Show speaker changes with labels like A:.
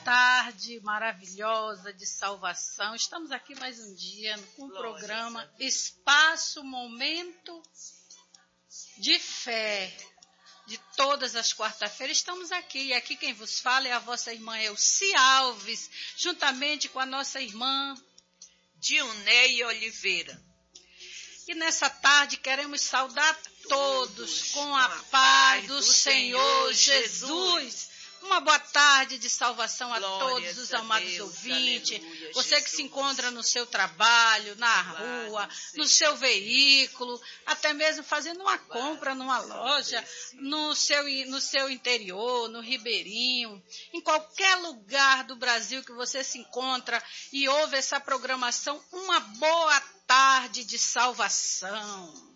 A: tarde maravilhosa de salvação. Estamos aqui mais um dia com o programa Espaço Momento de Fé. De todas as quarta-feiras estamos aqui. E aqui quem vos fala é a vossa irmã Elci Alves, juntamente com a nossa irmã
B: Dilneia Oliveira.
A: E nessa tarde queremos saudar todos com a paz do Senhor Jesus. Uma boa tarde de salvação a todos os amados ouvintes.
B: Aleluia,
A: Você
B: Jesus.
A: que se encontra no seu trabalho, na rua, no seu veículo, até mesmo fazendo uma compra numa loja, no seu interior, no Ribeirinho, em qualquer lugar do Brasil que você se encontra e ouve essa programação, uma boa tarde de salvação.